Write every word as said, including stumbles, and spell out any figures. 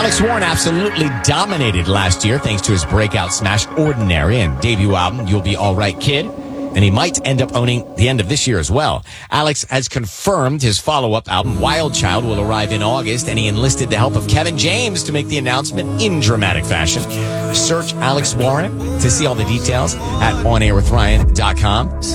Alex Warren absolutely dominated last year thanks to his breakout smash Ordinary and debut album You'll Be Alright Kid. And he might end up owning the end of this year as well. Alex has confirmed his follow-up album Wild Child will arrive in August, and he enlisted the help of Kevin James to make the announcement in dramatic fashion. Search Alex Warren to see all the details at on air with ryan dot com.